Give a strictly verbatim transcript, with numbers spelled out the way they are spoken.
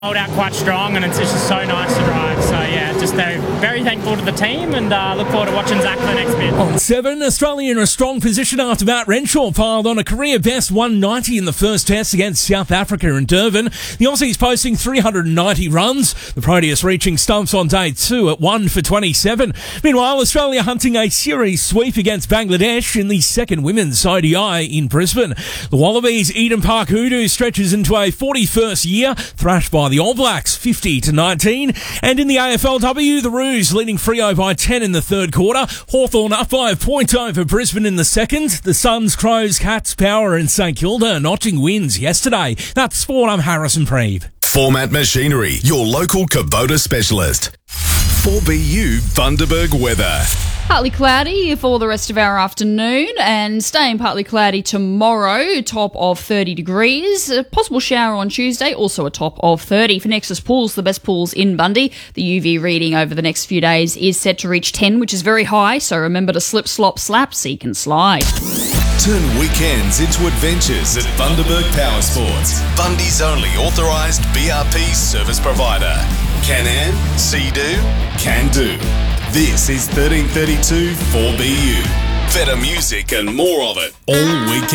Hold out quite strong, and it's just so nice to drive. So yeah, just uh, very thankful to the team, and uh, look forward to watching Zach for the next bit. On seven, Australia in a strong position after Matt Renshaw piled on a career best one ninety in the first test against South Africa in Durban. The Aussies posting three hundred ninety runs. The Proteus reaching stumps on day two at one for twenty-seven. Meanwhile, Australia hunting a series sweep against Bangladesh in the second women's O D I in Brisbane. The Wallabies' Eden Park Hoodoo stretches into a forty-first year, thrashed by the All Blacks fifty to nineteen. And in the A F L W, the Roos leading Freo by ten in the third quarter. Hawthorn up by a point over Brisbane in the second. The Suns, Crows, Cats, Power and St Kilda notching wins yesterday. That's sport. I'm Harrison Preeve. Format Machinery, your local Kubota specialist. four B U Bundaberg weather. Partly cloudy for the rest of our afternoon and staying partly cloudy tomorrow, top of thirty degrees. A possible shower on Tuesday, also a top of thirty. For Nexus Pools, the best pools in Bundy, the U V reading over the next few days is set to reach ten, which is very high, so remember to slip, slop, slap, seek and slide. Turn weekends into adventures at Bundaberg Power Sports. Bundy's only authorised B R P service provider. Can-Am, See-Do, Can-Do. This is thirteen thirty-two four B U. Better music and more of it all weekend.